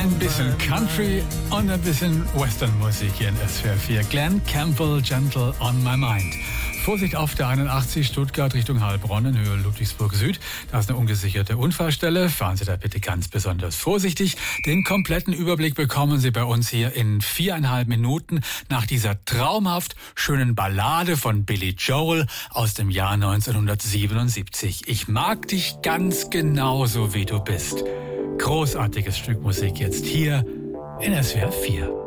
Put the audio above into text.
Ein bisschen Country und ein bisschen Western-Musik hier in SWR 4. Glenn Campbell, Gentle on My Mind. Vorsicht auf der 81 Stuttgart Richtung Heilbronn in Höhe Ludwigsburg Süd. Da ist eine ungesicherte Unfallstelle. Fahren Sie da bitte ganz besonders vorsichtig. Den kompletten Überblick bekommen Sie bei uns hier in 4,5 Minuten nach dieser traumhaft schönen Ballade von Billy Joel aus dem Jahr 1977. Ich mag dich ganz genauso, wie du bist. Großartiges Stück Musik jetzt hier in SWR 4.